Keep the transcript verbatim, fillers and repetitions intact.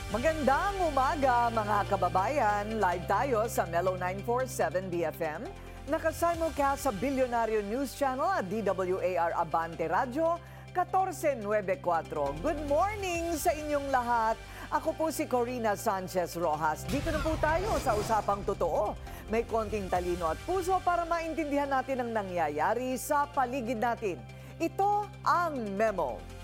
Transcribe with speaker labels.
Speaker 1: Magandang umaga mga kababayan. Live tayo sa Mellow nine forty-seven B F M. Nakasimulcast sa Bilyonaryo News Channel at D W A R Abante Radio fourteen ninety-four. Good morning sa inyong lahat. Ako po si Corina Sanchez Rojas. Dito na po tayo sa Usapang Totoo. May konting talino at puso para maintindihan natin ang nangyayari sa paligid natin. Ito ang Memo.